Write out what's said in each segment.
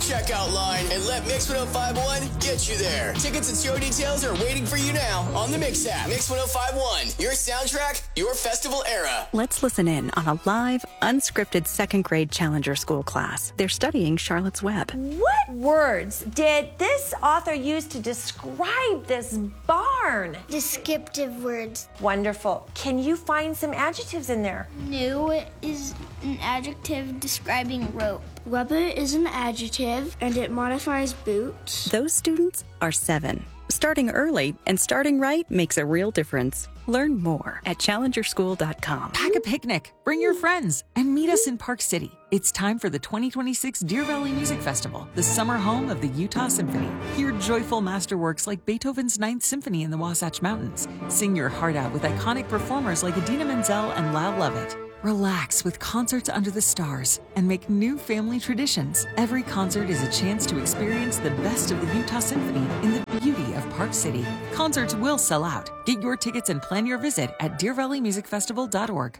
checkout line and let Mix 1051 get you there. Tickets and show details are waiting for you now on the Mix app. Mix 1051, your soundtrack, your festival era. Let's listen in on a live, unscripted second grade Challenger School class. They're studying Charlotte's Web. What words did this author use to describe this barn? Descriptive words. Wonderful. Can you find some adjectives in there? New is an adjective describing rope. Rubber is an adjective, and it modifies boots. Those students are 7. Starting early and starting right makes a real difference. Learn more at challengerschool.com. Pack a picnic, bring your friends, and meet us in Park City. It's time for the 2026 Deer Valley Music Festival, the summer home of the Utah Symphony. Hear joyful masterworks like Beethoven's Ninth Symphony in the Wasatch Mountains. Sing your heart out with iconic performers like Idina Menzel and Lyle Lovett. Relax with concerts under the stars and make new family traditions. Every concert is a chance to experience the best of the Utah Symphony in the beauty of Park City. Concerts will sell out. Get your tickets and plan your visit at DeerValleyMusicFestival.org.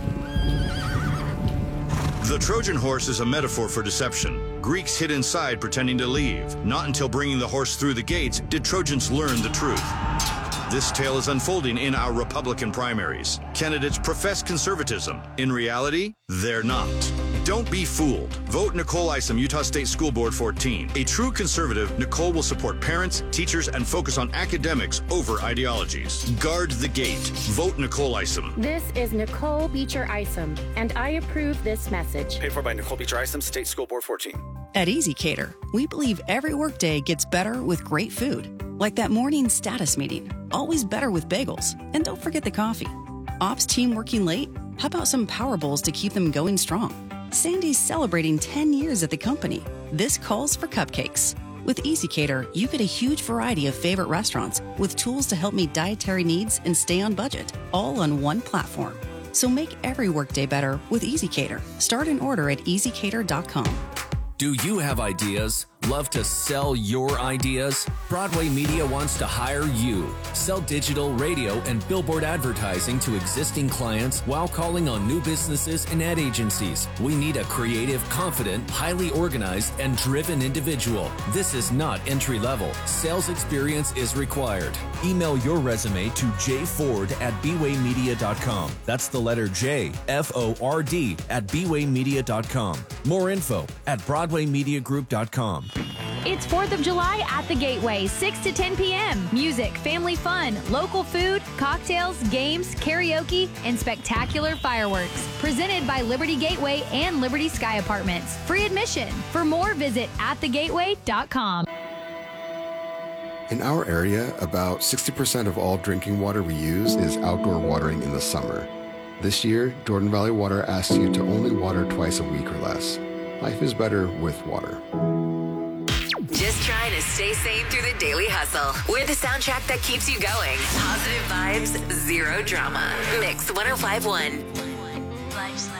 The Trojan horse is a metaphor for deception. Greeks hid inside pretending to leave. Not until bringing the horse through the gates did Trojans learn the truth. This tale is unfolding in our Republican primaries. Candidates profess conservatism. In reality, they're not. Don't be fooled. Vote Nicole Isom, Utah State School Board 14. A true conservative, Nicole will support parents, teachers, and focus on academics over ideologies. Guard the gate. Vote Nicole Isom. This is Nicole Beecher Isom, and I approve this message. Paid for by Nicole Beecher Isom, State School Board 14. At Easy Cater, we believe every workday gets better with great food. Like that morning status meeting. Always better with bagels. And don't forget the coffee. Ops team working late? How about some power bowls to keep them going strong? Sandy's celebrating 10 years at the company. This calls for cupcakes. With Easy Cater, you get a huge variety of favorite restaurants with tools to help meet dietary needs and stay on budget, all on one platform. So make every workday better with Easy Cater. Start an order at easycater.com. Do you have ideas? Love to sell your ideas? Broadway Media wants to hire you. Sell digital, radio, and billboard advertising to existing clients while calling on new businesses and ad agencies. We need a creative, confident, highly organized, and driven individual. This is not entry level. Sales experience is required. Email your resume to jford@bwaymedia.com. That's the letter J, F-O-R-D @bwaymedia.com. More info at BroadwayMediaGroup.com. It's 4th of July at the Gateway, 6 to 10 p.m. Music, family fun, local food, cocktails, games, karaoke, and spectacular fireworks. Presented by Liberty Gateway and Liberty Sky Apartments. Free admission. For more, visit atthegateway.com. In our area, about 60% of all drinking water we use is outdoor watering in the summer. This year, Jordan Valley Water asks you to only water twice a week or less. Life is better with water. Just trying to stay sane through the daily hustle. We're the soundtrack that keeps you going. Positive vibes, zero drama. Mix 1051.